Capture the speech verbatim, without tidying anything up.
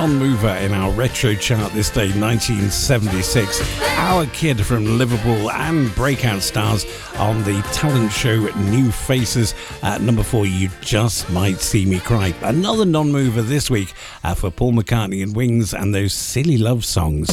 non-mover in our retro chart this day, nineteen seventy-six. Our Kid from Liverpool and breakout stars on the talent show New Faces. At number four, You Just Might See Me Cry. Another non-mover this week uh, for Paul McCartney and Wings and those silly love songs.